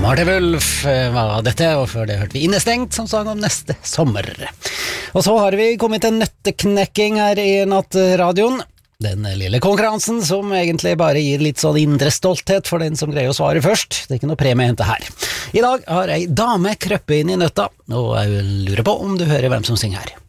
Marty Wolf var dette, og før det hørte vi Innestengt som sang om neste sommer. Og så har vi kommet til nøtteknekking her i Nattradioen. Den lille konkurransen som egentlig bare gir litt sånn indre stolthet for den som greier å svare først. Det er ikke noe premie å hente her. I dag har ei dame krøppet inn i nøtta, og jeg lurer på om du hører hvem som synger her.